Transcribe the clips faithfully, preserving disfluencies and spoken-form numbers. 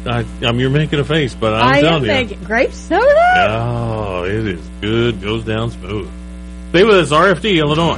I, I mean, you're making a face, but I'm I telling am you. making grape soda. Oh, it is good. Goes down smooth. Stay with us, R F D, Illinois.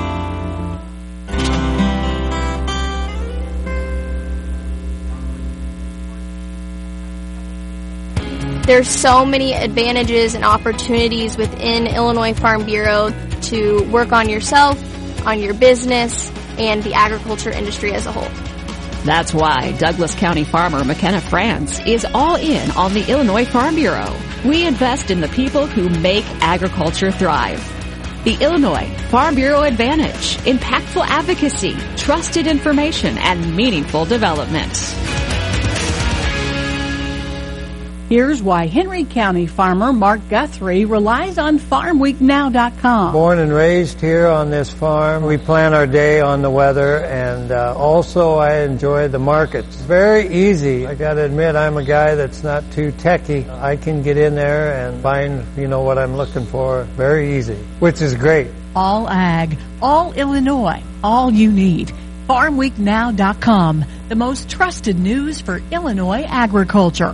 There's so many advantages and opportunities within Illinois Farm Bureau to work on yourself, on your business, and the agriculture industry as a whole. That's why Douglas County farmer McKenna France is all in on the Illinois Farm Bureau. We invest in the people who make agriculture thrive. The Illinois Farm Bureau Advantage, impactful advocacy, trusted information, and meaningful development. Here's why Henry County farmer Mark Guthrie relies on farm week now dot com. Born and raised here on this farm, we plan our day on the weather, and uh, also I enjoy the markets. Very easy. I got to admit, I'm a guy that's not too techy. I can get in there and find, you know, what I'm looking for very easy, which is great. All ag, all Illinois, all you need. farm week now dot com, the most trusted news for Illinois agriculture.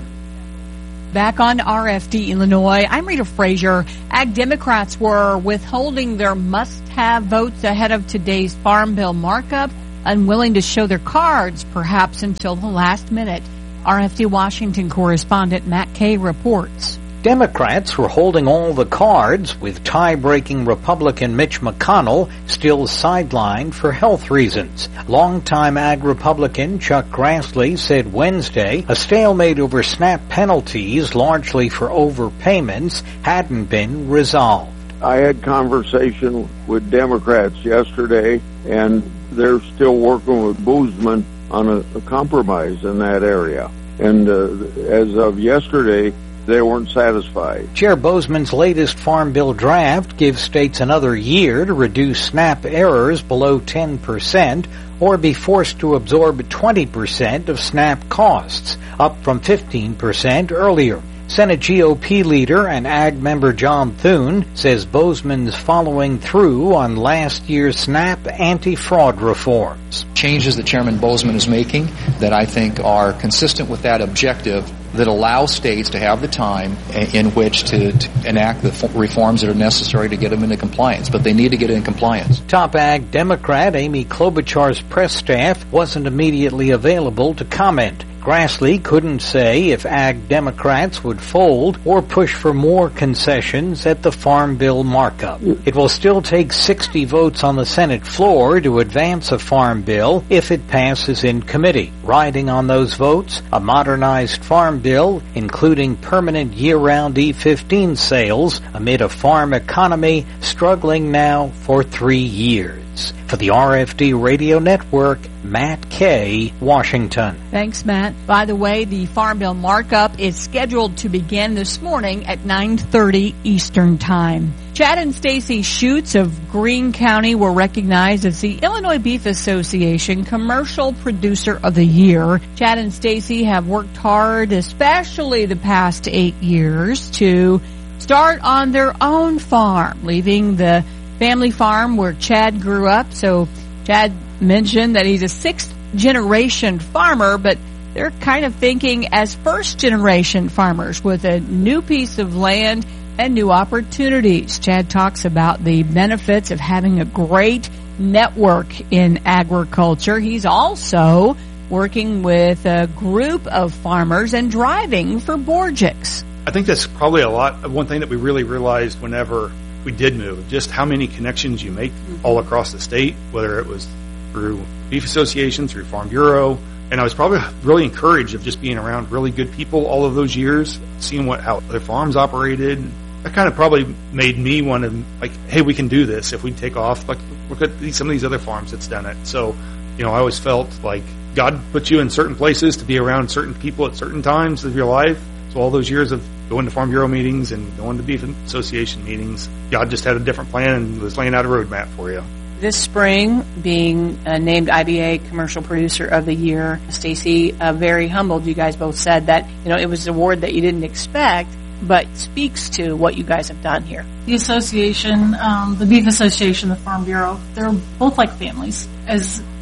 Back on R F D Illinois, I'm Rita Frazier. Ag Democrats were withholding their must-have votes ahead of today's Farm Bill markup, unwilling to show their cards, perhaps until the last minute. R F D Washington correspondent Matt Kay reports. Democrats were holding all the cards, with tie-breaking Republican Mitch McConnell still sidelined for health reasons. Longtime Ag Republican Chuck Grassley said Wednesday a stalemate over SNAP penalties, largely for overpayments, hadn't been resolved. I had conversation with Democrats yesterday, and they're still working with Boozman on a, a compromise in that area. And uh, as of yesterday, they weren't satisfied. Chair Bozeman's latest Farm Bill draft gives states another year to reduce SNAP errors below ten percent or be forced to absorb twenty percent of SNAP costs, up from fifteen percent earlier. Senate G O P leader and Ag member John Thune says Bozeman's following through on last year's SNAP anti-fraud reforms. Changes that Chairman Bozeman is making that I think are consistent with that objective that allow states to have the time in which to, to enact the reforms that are necessary to get them into compliance. But they need to get in compliance. Top Ag Democrat Amy Klobuchar's press staff wasn't immediately available to comment. Grassley couldn't say if Ag Democrats would fold or push for more concessions at the Farm Bill markup. It will still take sixty votes on the Senate floor to advance a Farm Bill if it passes in committee. Riding on those votes, a modernized Farm Bill, including permanent year-round E fifteen sales amid a farm economy struggling now for three years. For the R F D Radio Network, Matt Kay, Washington. Thanks, Matt. By the way, the Farm Bill markup is scheduled to begin this morning at nine thirty Eastern Time. Chad and Stacy Schutz of Greene County were recognized as the Illinois Beef Association Commercial Producer of the Year. Chad and Stacy have worked hard, especially the past eight years, to start on their own farm, leaving the family farm where Chad grew up. So Chad mentioned that he's a sixth generation farmer, but they're kind of thinking as first generation farmers with a new piece of land and new opportunities. Chad talks about the benefits of having a great network in agriculture. He's also working with a group of farmers and driving for Borgix. I think that's probably a lot of one thing that we really realized whenever we did move, just how many connections you make all across the state, whether it was through Beef Association, through Farm Bureau. And I was probably really encouraged of just being around really good people all of those years, seeing what how their farms operated. That kind of probably made me want to, like, hey, we can do this if we take off. Like, look at these, some of these other farms that's done it. So, you know, I always felt like God put you in certain places to be around certain people at certain times of your life. So all those years of going to Farm Bureau meetings and going to Beef Association meetings, God just had a different plan and was laying out a roadmap for you. This spring, being uh, named I B A Commercial Producer of the Year, Stacy, uh, very humbled. You guys both said that, you know, it was an award that you didn't expect, but speaks to what you guys have done here. The association, um, the Beef Association, the Farm Bureau, they're both like families. As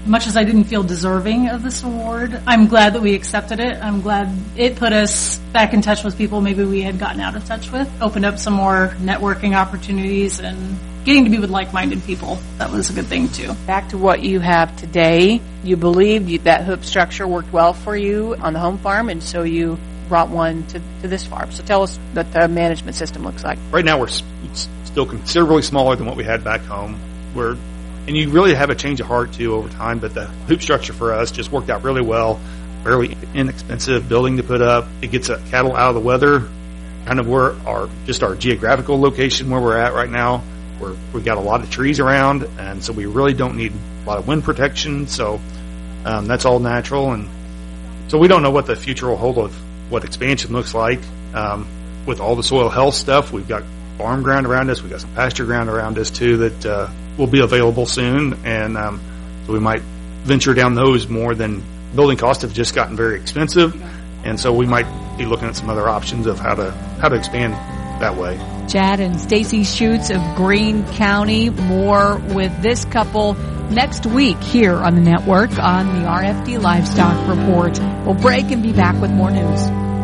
much as I didn't feel deserving of this award, I'm glad that we accepted it. I'm glad it put us back in touch with people maybe we had gotten out of touch with, opened up some more networking opportunities, and getting to be with like-minded people. That was a good thing, too. Back to what you have today, you believed you, that hoop structure worked well for you on the home farm, and so you brought one to, to this farm. So tell us what the management system looks like. Right now, we're s- still considerably smaller than what we had back home. We're, and you really have a change of heart, too, over time, but the hoop structure for us just worked out really well. Fairly inexpensive building to put up. It gets uh, cattle out of the weather, kind of where our, just our geographical location where we're at right now. We're, we've got a lot of trees around, and so we really don't need a lot of wind protection, so um, that's all natural. And so we don't know what the future will hold of what expansion looks like. Um, with all the soil health stuff, we've got farm ground around us, we've got some pasture ground around us too that uh, will be available soon, and um, so we might venture down those more. Than building costs have just gotten very expensive, and so we might be looking at some other options of how to how to expand that way. Chad and Stacy Schutz of Greene County. More with this couple next week here on the network on the R F D Livestock Report. We'll break and be back with more news.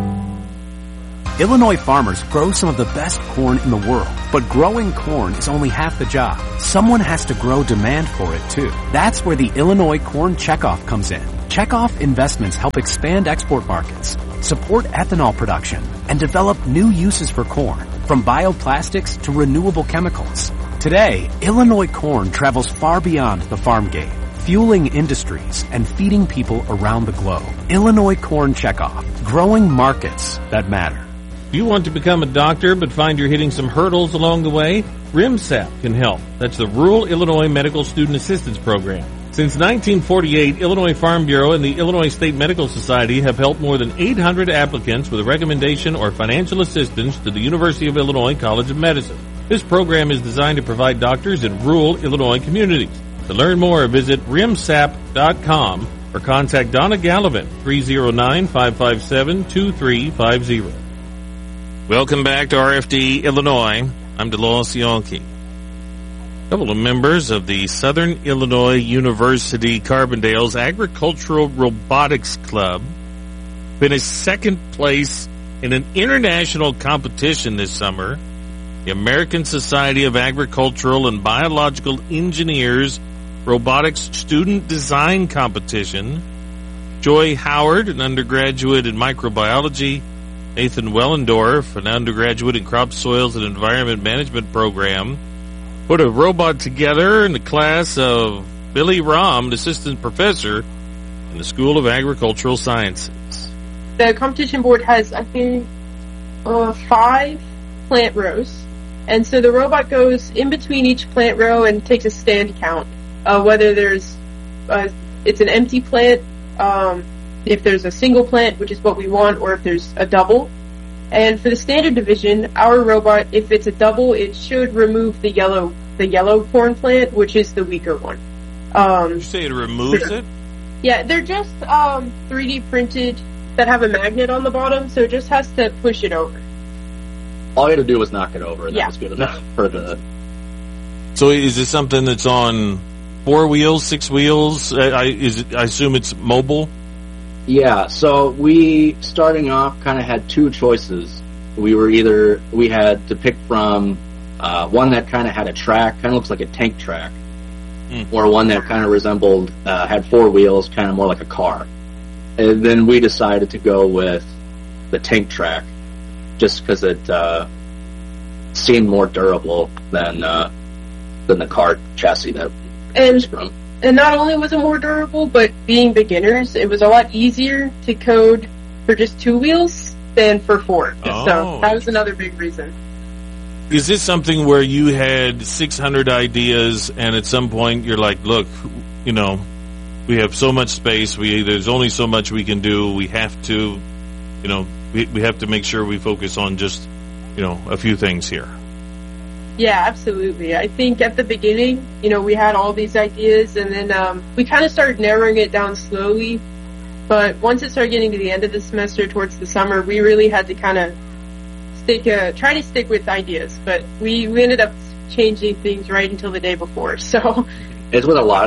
Illinois farmers grow some of the best corn in the world, but growing corn is only half the job. Someone has to grow demand for it too. That's where the Illinois Corn Checkoff comes in. Checkoff investments help expand export markets, support ethanol production, and develop new uses for corn, from bioplastics to renewable chemicals. Today, Illinois corn travels far beyond the farm gate, fueling industries and feeding people around the globe. Illinois Corn Checkoff, growing markets that matter. If you want to become a doctor but find you're hitting some hurdles along the way, RIMSAP can help. That's the Rural Illinois Medical Student Assistance Program. Since nineteen forty-eight, Illinois Farm Bureau and the Illinois State Medical Society have helped more than eight hundred applicants with a recommendation or financial assistance to the University of Illinois College of Medicine. This program is designed to provide doctors in rural Illinois communities. To learn more, visit rimsap dot com or contact Donna Gallivan, three oh nine, five five seven, two three five zero. Welcome back to R F D Illinois. I'm DeLawrence Yonke. A couple of members of the Southern Illinois University Carbondale's Agricultural Robotics Club finished second place in an international competition this summer, the American Society of Agricultural and Biological Engineers Robotics Student Design Competition. Joy Howard, an undergraduate in microbiology, Nathan Wellendorf, an undergraduate in crop soils and environment management program, put a robot together in the class of Billy Rahm, an assistant professor in the School of Agricultural Sciences. The competition board has, I think, uh, five plant rows. And so the robot goes in between each plant row and takes a stand count. Uh, whether there's, uh, it's an empty plant, um, if there's a single plant, which is what we want, or if there's a double. And for the standard division, our robot, if it's a double, it should remove the yellow, the yellow corn plant, which is the weaker one. Um, you say it removes it? Yeah, they're just um, three D printed that have a magnet on the bottom, so it just has to push it over. All you had to do was knock it over, and yeah. that was good enough for the... So is this something that's on four wheels, six wheels? I, I, is it, I assume it's mobile? Yeah, so we, starting off, kind of had two choices. We were either, we had to pick from uh, one that kind of had a track, kind of looks like a tank track, mm. or one that kind of resembled, uh, had four wheels, kind of more like a car. And then we decided to go with the tank track, just because it uh, seemed more durable than uh, than the car chassis that it was from. And not only was it more durable, but being beginners, it was a lot easier to code for just two wheels than for four. Oh. So that was another big reason. Is this something where you had six hundred ideas and at some point you're like, look, you know, we have so much space, we there's only so much we can do, we have to, you know, we, we have to make sure we focus on just, you know, a few things here? Yeah, absolutely. I think at the beginning, you know, we had all these ideas, and then um, we kind of started narrowing it down slowly. But once it started getting to the end of the semester, towards the summer, we really had to kind of stick, uh, try to stick with ideas. But we, we ended up changing things right until the day before. So it's with a lot